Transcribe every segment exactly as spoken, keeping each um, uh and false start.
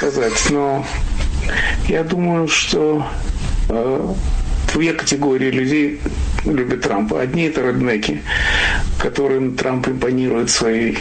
сказать, но я думаю, что э, две категории людей любят Трампа. Одни это реднеки, которым Трамп импонирует своей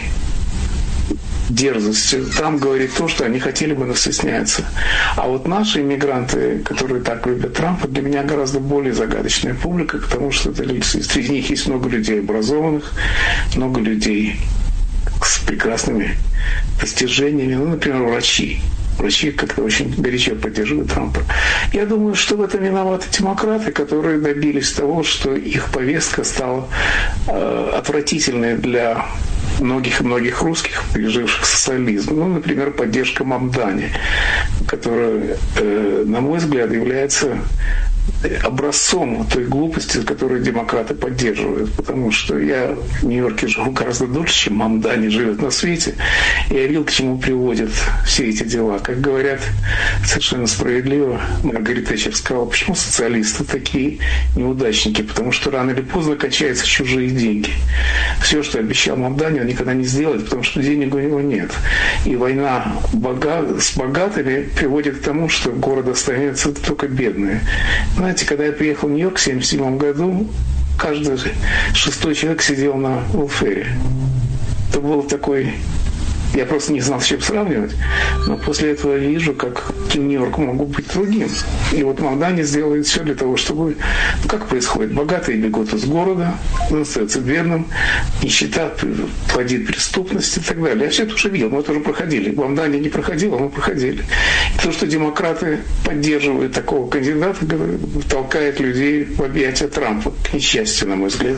дерзостью. Трамп говорит то, что они хотели бы, но стесняются. А вот наши иммигранты, которые так любят Трампа, для меня гораздо более загадочная публика, потому что это люди, среди них есть много людей образованных, много людей с прекрасными достижениями, ну, например, врачи. Врачи как-то очень горячо поддерживают Трампа. Я думаю, что в этом виноваты демократы, которые добились того, что их повестка стала э, отвратительной для многих и многих русских, переживших социализм. Ну, например, поддержка Мамдани, которая, э, на мой взгляд, является образцом той глупости, которую демократы поддерживают. Потому что я в Нью-Йорке живу гораздо дольше, чем Мамдани живет на свете. И я видел, к чему приводят все эти дела. Как говорят совершенно справедливо, Маргарет Тэтчер сказала, почему социалисты такие неудачники? Потому что рано или поздно кончаются чужие деньги. Все, что обещал Мамдани, он никогда не сделает, потому что денег у него нет. И война бога... с богатыми приводит к тому, что город останется только бедные. Знаете, когда я приехал в Нью-Йорк в тысяча девятьсот семьдесят седьмом году, каждый шестой человек сидел на welfare. Это был такой... Я просто не знал, с чем сравнивать. Но после этого я вижу, как Нью-Йорк мог быть другим. И вот Мамдани сделает все для того, чтобы... Ну, как происходит? Богатые бегут из города, он остается бедным, нищета плодит преступность и так далее. Я все это уже видел, мы это уже проходили. Мамдани не проходил, а мы проходили. И то, что демократы поддерживают такого кандидата, толкает людей в объятия Трампа, к несчастью, на мой взгляд.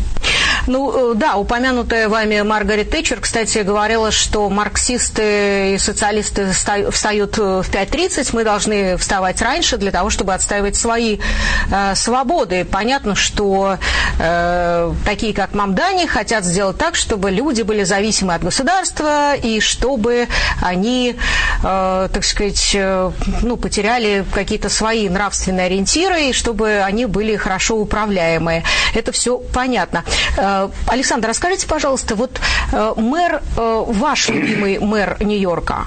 Ну, да, упомянутая вами Маргарет Тэтчер, кстати, говорила, что марксисты и социалисты встают в пять тридцать, мы должны вставать раньше для того, чтобы отстаивать свои э, свободы. Понятно, что э, такие, как Мамдани, хотят сделать так, чтобы люди были зависимы от государства и чтобы они, э, так сказать, э, ну, потеряли какие-то свои нравственные ориентиры и чтобы они были хорошо управляемые. Это все понятно. Александр, расскажите, пожалуйста, вот э, мэр, э, ваш любимый мэр Нью-Йорка?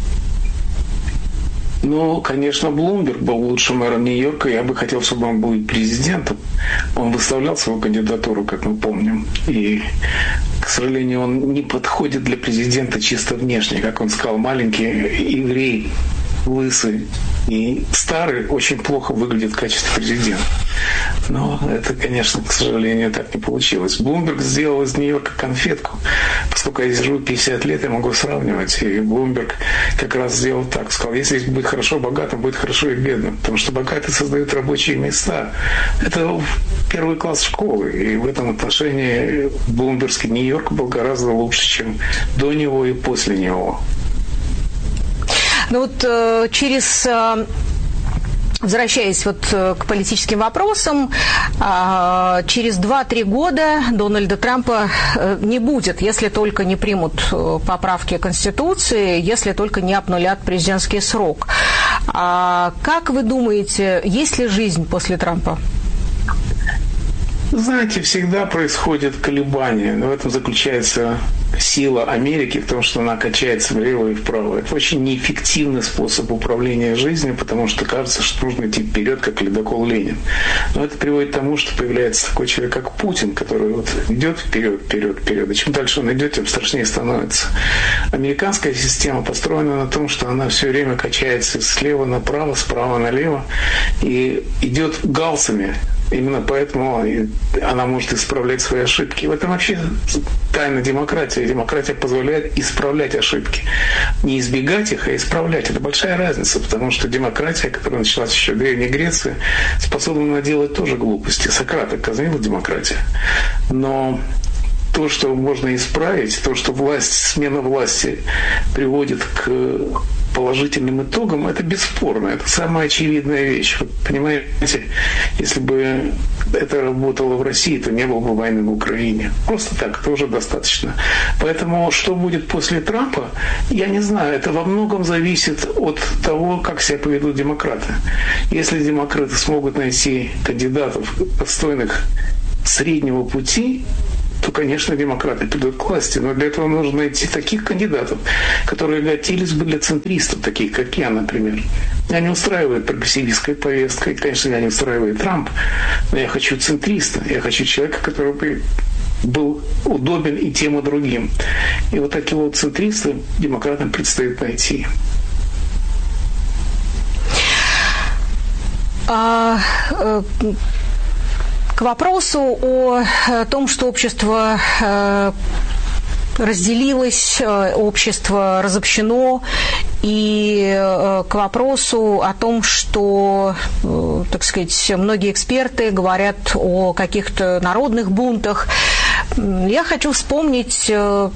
Ну, конечно, Блумберг был лучшим мэром Нью-Йорка. Я бы хотел, чтобы он был президентом. Он выставлял свою кандидатуру, как мы помним. И, к сожалению, он не подходит для президента чисто внешне. Как он сказал, маленький еврей, лысый и старый очень плохо выглядит в качестве президента. Но это, конечно, к сожалению, так не получилось. Блумберг сделал из Нью-Йорка конфетку. Поскольку я здесь живу пятьдесят лет, я могу сравнивать. И Блумберг как раз сделал так. Сказал, если быть хорошо богатым, будет хорошо и бедным. Потому что богатые создают рабочие места. Это первый класс школы. И в этом отношении блумбергский Нью-Йорк был гораздо лучше, чем до него и после него. Ну вот э, через... Э... Возвращаясь вот к политическим вопросам, через два-три года Дональда Трампа не будет, если только не примут поправки Конституции, если только не обнулят президентский срок. Как вы думаете, есть ли жизнь после Трампа? Знаете, всегда происходят колебания. В этом заключается сила Америки, в том, что она качается влево и вправо. Это очень неэффективный способ управления жизнью, потому что кажется, что нужно идти вперед, как ледокол Ленин. Но это приводит к тому, что появляется такой человек, как Путин, который вот идет вперед, вперед, вперед. И чем дальше он идет, тем страшнее становится. Американская система построена на том, что она все время качается слева направо, справа налево и идет галсами. Именно поэтому она может исправлять свои ошибки. В этом вообще тайна демократии. Демократия позволяет исправлять ошибки. Не избегать их, а исправлять. Это большая разница, потому что демократия, которая началась еще в Древней Греции, способна наделать тоже глупости. Сократа казнила демократия. Но то, что можно исправить, то, что власть, смена власти приводит к положительным итогам, это бесспорно. Это самая очевидная вещь. Вы понимаете, если бы это работало в России, то не было бы войны в Украине. Просто так, это уже достаточно. Поэтому, что будет после Трампа, я не знаю. Это во многом зависит от того, как себя поведут демократы. Если демократы смогут найти кандидатов, достойных среднего пути, то, конечно, демократы придут к власти. Но для этого нужно найти таких кандидатов, которые годились бы для центристов, таких как я, например. Меня не устраивает прогрессивистская повестка, и, конечно, меня не устраивает Трамп, но я хочу центриста, я хочу человека, который бы был удобен и тем, и другим. И вот такие вот центристы демократам предстоит найти. А, к вопросу о том, что общество разделилось, общество разобщено, и к вопросу о том, что, так сказать, многие эксперты говорят о каких-то народных бунтах, я хочу вспомнить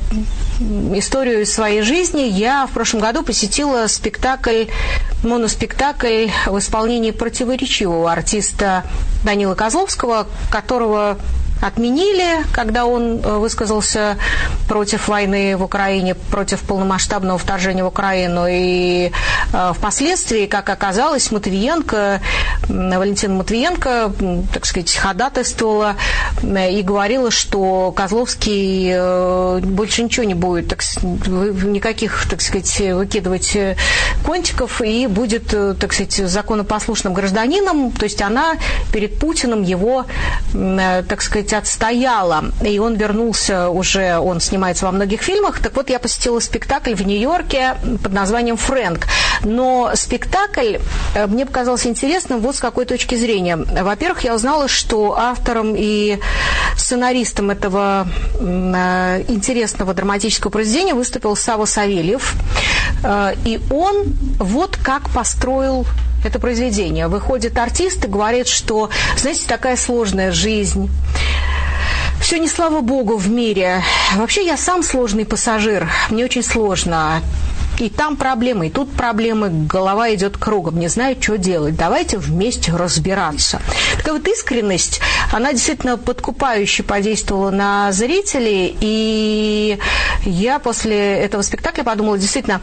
историю из своей жизни. Я в прошлом году посетила спектакль, моноспектакль в исполнении противоречивого артиста Данилы Козловского, которого отменили, когда он высказался против войны в Украине, против полномасштабного вторжения в Украину. И э, впоследствии, как оказалось, Матвиенко, Валентина Матвиенко, так сказать, ходатайствовала и говорила, что Козловский э, больше ничего не будет, так, никаких, так сказать, выкидывать контиков, и будет, так сказать, законопослушным гражданином. То есть она перед Путиным его, э, так сказать, отстояла, и он вернулся уже, он снимается во многих фильмах. Так вот, я посетила спектакль в Нью-Йорке под названием «Фрэнк». Но спектакль мне показался интересным вот с какой точки зрения. Во-первых, я узнала, что автором и сценаристом этого интересного драматического произведения выступил Савва Савельев. И он вот как построил это произведение. Выходит артист и говорит, что, знаете, такая сложная жизнь, все не слава богу в мире. Вообще я сам сложный пассажир, мне очень сложно. И там проблемы, и тут проблемы, голова идет кругом, не знаю, что делать. Давайте вместе разбираться. Такая вот искренность, она действительно подкупающе подействовала на зрителей. И я после этого спектакля подумала, действительно,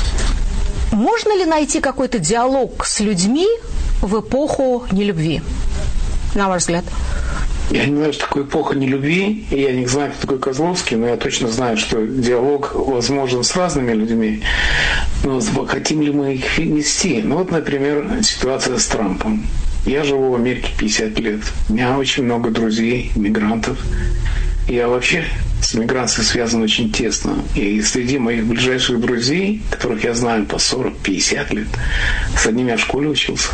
можно ли найти какой-то диалог с людьми в эпоху нелюбви, на ваш взгляд? Я не знаю, что такое эпоха нелюбви, и я не знаю, кто такой Козловский, но я точно знаю, что диалог возможен с разными людьми. Но хотим ли мы их нести? Ну вот, например, ситуация с Трампом. Я живу в Америке пятьдесят лет. У меня очень много друзей, мигрантов. Я вообще с миграцией связан очень тесно. И среди моих ближайших друзей, которых я знаю по сорок-пятьдесят лет, с одними я в школе учился,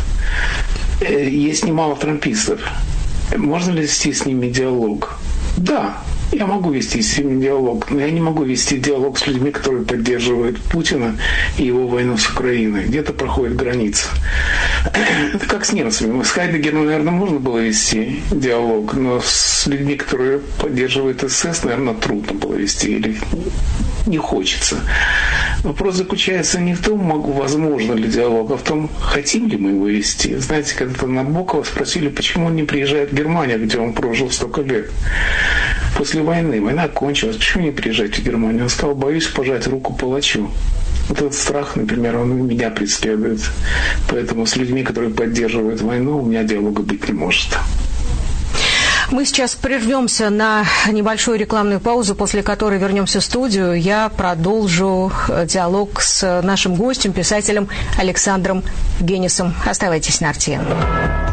есть немало трампистов. Можно ли вести с ними диалог? Да, я могу вести с ними диалог, но я не могу вести диалог с людьми, которые поддерживают Путина и его войну с Украиной. Где-то проходит граница. Это как с немцами. С Хайдегером, наверное, можно было вести диалог, но с людьми, которые поддерживают СС, наверное, трудно было вести или не хочется. Вопрос заключается не в том, могу, возможно ли диалог, а в том, хотим ли мы его вести. Знаете, когда-то Набокова спросили, почему он не приезжает в Германию, где он прожил столько лет. После войны, война кончилась, почему не приезжать в Германию? Он сказал, боюсь пожать руку палачу. Вот этот страх, например, он меня преследует. Поэтому с людьми, которые поддерживают войну, у меня диалога быть не может. Мы сейчас прервемся на небольшую рекламную паузу, после которой вернемся в студию. Я продолжу диалог с нашим гостем, писателем Александром Генисом. Оставайтесь на эр тэ эн.